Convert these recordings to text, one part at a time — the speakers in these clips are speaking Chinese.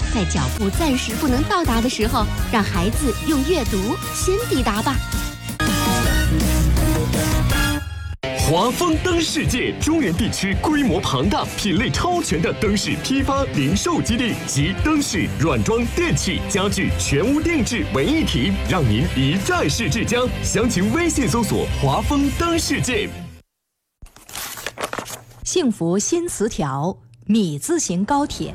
在脚步暂时不能到达的时候，让孩子用阅读先抵达吧。 华丰灯世界中原地区规模庞大、品类超全的灯饰批发零售基地，集灯饰、软装、电器、家具全屋定制为一体，让您一站式至江。详情微信搜索华丰灯世界。 幸福新词条，米字形高铁。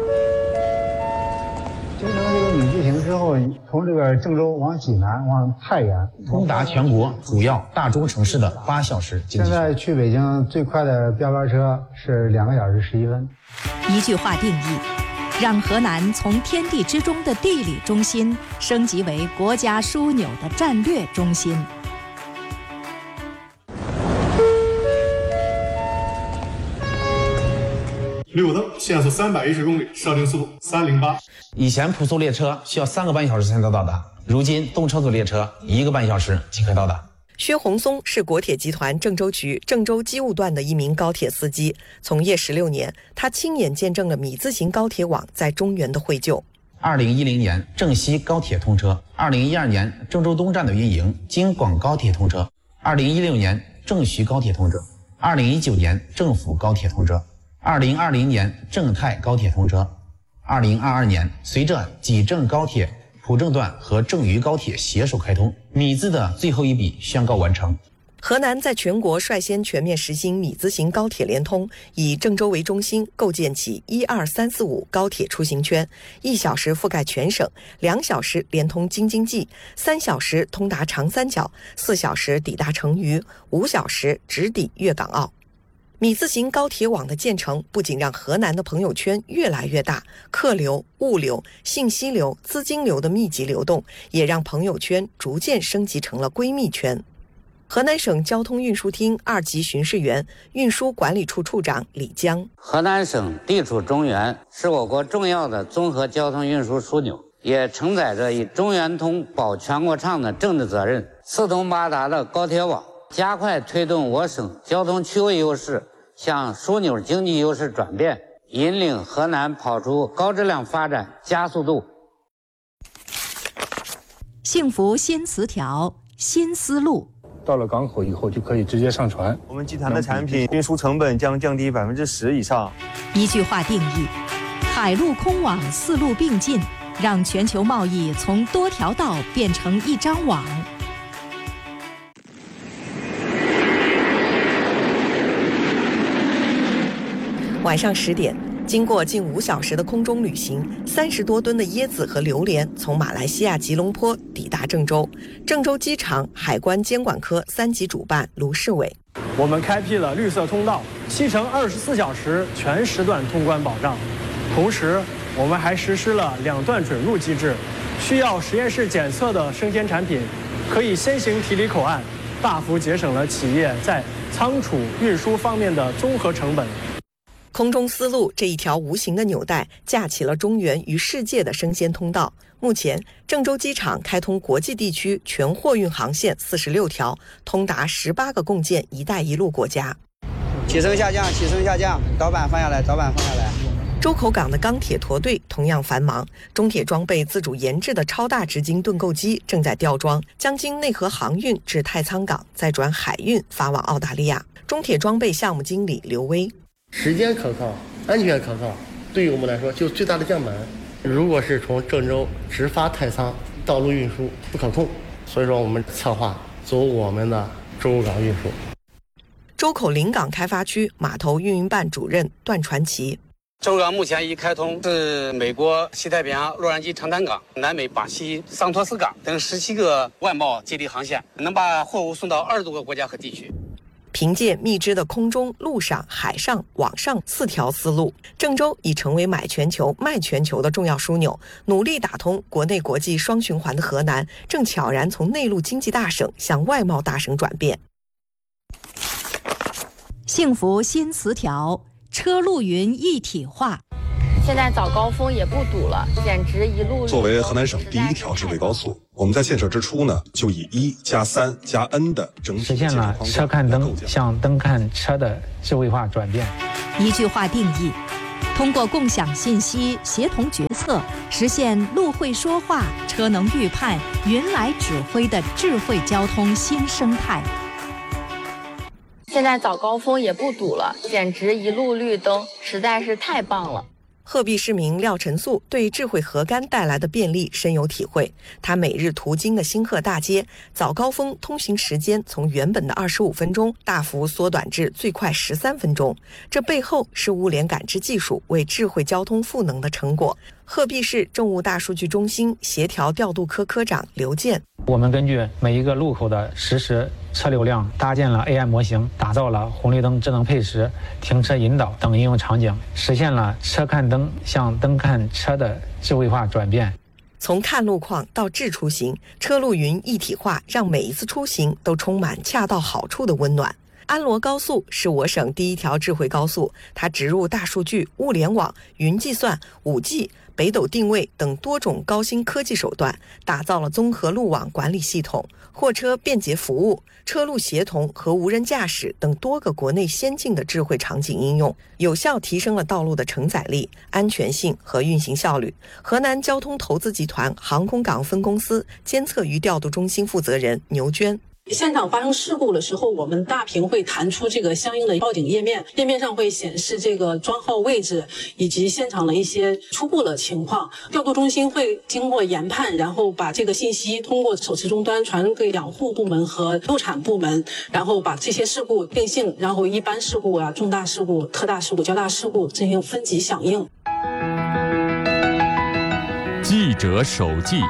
形成这个米字形之后，从这个郑州往济南、往太原， 通达全国主要大中城市的8小时经济。 现在去北京最快的标班车是2个小时11分。 一句话定义，让河南从天地之中的地理中心升级为国家枢纽的战略中心。 绿火灯限速310公里，设定速度308。 以前普速列车需要3个半小时才能到达，如今动车组列车1个半小时即可到达。 薛洪松是国铁集团郑州局郑州机务段的一名高铁司机，从业16年，他亲眼见证了米字形高铁网在中原的绘就。 2010年郑西高铁通车，2012年郑州东站的运营，京广高铁通车，2016年郑徐高铁通车，2019年郑府高铁通车，2020年郑泰高铁通车，2022年随着济郑高铁普郑段和郑渝高铁携手开通，米字的最后一笔宣告完成。 河南在全国率先全面实行米字形高铁联通，以郑州为中心构建起12345高铁出行圈，1小时覆盖全省，2小时连通京津冀，3小时通达长三角，4小时抵达成渝，5小时直抵粤港澳。米字形高铁网的建成，不仅让河南的朋友圈越来越大，客流、物流、信息流、资金流的密集流动，也让朋友圈逐渐升级成了闺蜜圈。河南省交通运输厅2级巡视员、运输管理处处长李江： 河南省地处中原，是我国重要的综合交通运输枢纽，也承载着以中原通保全国畅的政治责任。四通八达的高铁网，加快推动我省交通区位优势向枢纽经济优势转变，引领河南跑出高质量发展加速度。 幸福新词条，新思路。 到了港口以后就可以直接上船。 我们集团的产品运输成本将降低10%以上。 一句话定义，海陆空网4路并进，让全球贸易从多条道变成一张网。 晚上10点，经过近5小时的空中旅行，30多吨的椰子和榴莲从马来西亚吉隆坡抵达郑州。郑州机场海关监管科3级主办卢世伟： 我们开辟了绿色通道，7乘24小时全时段通关保障。同时，我们还实施了2段准入机制，需要实验室检测的生鲜产品可以先行提离口岸，大幅节省了企业在仓储运输方面的综合成本。 空中丝路这一条无形的纽带，架起了中原与世界的生鲜通道。目前，郑州机场开通国际地区全货运航线46条，通达18个共建“一带一路”国家。 起升下降，起升下降，导板放下来，导板放下来。 周口港的钢铁驼队同样繁忙，中铁装备自主研制的超大直径盾构机正在吊装，将经内河航运至太仓港，再转海运发往澳大利亚。中铁装备项目经理刘威： 时间可靠，安全可靠，对于我们来说就最大的降本。如果是从郑州直发太仓，道路运输不可控，所以说我们策划走我们的周口港运输。 周口临港开发区码头运营办主任段传奇： 周口港目前已开通是美国西太平洋洛杉矶长滩港、南美巴西桑托斯港等17个外贸接力航线，能把货物送到20多个国家和地区。 凭借密支的空中、陆上、海上、网上4条丝路，郑州已成为买全球、卖全球的重要枢纽。努力打通国内国际双循环的河南，正悄然从内陆经济大省向外贸大省转变。 幸福新词条，车路云一体化。 现在早高峰也不堵了，简直一路。 作为河南省第1条智慧高速，我们在建设之初呢，就以1+3+N 的整体实现了车看灯向灯看车的智慧化转变。 一句话定义， 通过共享信息、协同决策，实现路会说话、车能预判、云来指挥的智慧交通新生态。 现在早高峰也不堵了，简直一路绿灯，实在是太棒了。 鹤壁市民廖晨素对智慧河杆带来的便利深有体会。他每日途经的新鹤大街，早高峰通行时间从原本的25分钟大幅缩短至最快13分钟。这背后是物联感知技术为智慧交通赋能的成果。鹤壁市政务大数据中心协调调度科科长刘健： 我们根据每一个路口的实时车流量，搭建了 AI 模型，打造了红绿灯智能配时、停车引导等应用场景，实现了车看灯向灯看车的智慧化转变。 从看路况到智出行，车路云一体化，让每一次出行都充满恰到好处的温暖。安罗高速是我省第一条智慧高速，它植入大数据、物联网、云计算、5G、北斗定位等多种高新科技手段，打造了综合路网管理系统、货车便捷服务、车路协同和无人驾驶等多个国内先进的智慧场景应用，有效提升了道路的承载力、安全性和运行效率。河南交通投资集团航空港分公司监测与调度中心负责人牛娟： 现场发生事故的时候，我们大屏会弹出这个相应的报警页面，页面上会显示这个桩号位置以及现场的一些初步的情况。调度中心会经过研判，然后把这个信息通过手持终端传给养护部门和路产部门，然后把这些事故定性，然后一般事故啊、重大事故、特大事故、较大事故进行分级响应。 记者手记。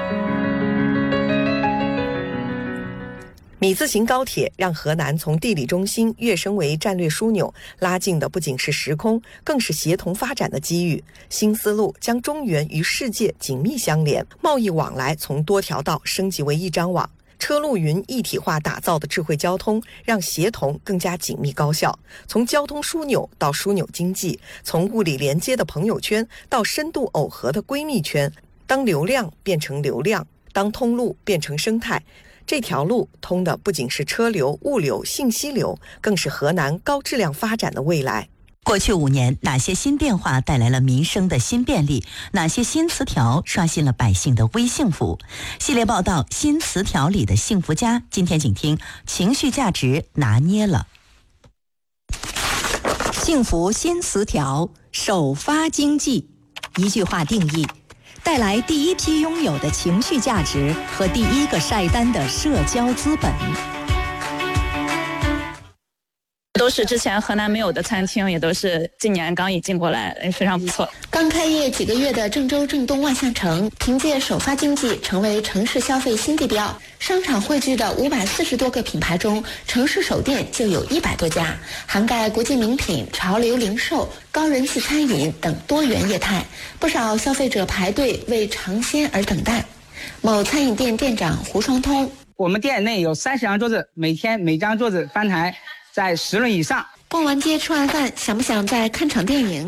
米字形高铁让河南从地理中心跃升为战略枢纽，拉近的不仅是时空，更是协同发展的机遇。新思路将中原与世界紧密相连，贸易往来从多条道升级为一张网。车路云一体化打造的智慧交通，让协同更加紧密高效。从交通枢纽到枢纽经济，从物理连接的朋友圈到深度耦合的闺蜜圈，当流量变成流量，当通路变成生态，这条路通的不仅是车流、物流、信息流，更是河南高质量发展的未来。 过去5年，哪些新变化带来了民生的新便利？哪些新词条刷新了百姓的微幸福？系列报道《新词条里的幸福家》，今天请听情绪价值拿捏了。 幸福新词条，首发经济。一句话定义：带来第一批拥有的情绪价值和第一个晒单的社交资本。 都是之前河南没有的餐厅，也都是今年刚引进过来，非常不错。 刚开业几个月的郑州郑东万象城，凭借首发经济成为城市消费新地标。商场汇聚的540多个品牌中，城市首店就有100多家，涵盖国际名品、潮流零售、高人气餐饮等多元业态。不少消费者排队为尝鲜而等待。某餐饮店店长胡双通： 我们店内有30张桌子，每天每张桌子翻台在10轮以上。 逛完街吃完饭，想不想再看场电影？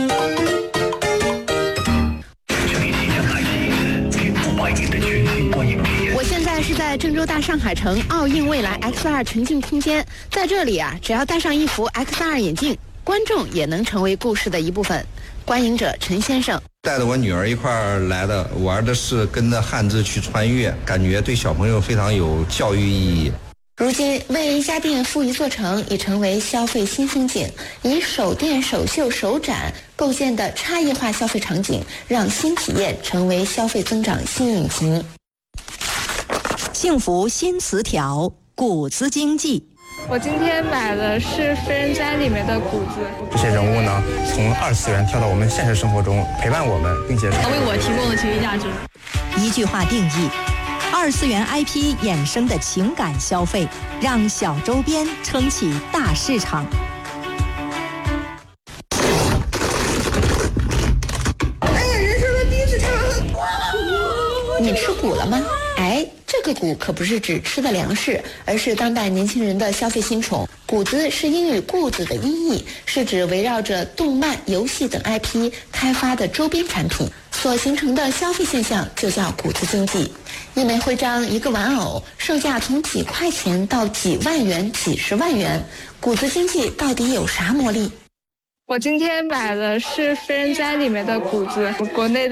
我现在是在郑州大上海城奥运未来 XR 沉浸空间，在这里啊，只要戴上一副 XR 眼镜，观众也能成为故事的一部分。观影者陈先生： 带着我女儿一块儿来的，玩的是跟着汉字去穿越，感觉对小朋友非常有教育意义。 如今，为一家店赋一座城已成为消费新风景。以首店、首秀、首展构建的差异化消费场景，让新体验成为消费增长新引擎。 幸福新词条，谷子经济。 我今天买的是《非人哉》里面的谷子。 这些人物呢，从2次元跳到我们现实生活中，陪伴我们，并且为我提供了情绪价值。 一句话定义：2次元 IP 衍生的情感消费，让小周边撑起大市场。 哎呀，人生的第一次吃完，你吃谷了吗？哎，这个谷可不是指吃的粮食，而是当代年轻人的消费新宠。谷子是英语固子的音译，是指围绕着动漫、游戏等 IP 开发的周边产品所形成的消费现象，就叫谷子经济。一枚徽章、一个玩偶，售价从几块钱到几万元、几十万元。谷子经济到底有啥魔力？ 我今天买的是《非人哉》里面的谷子，国内的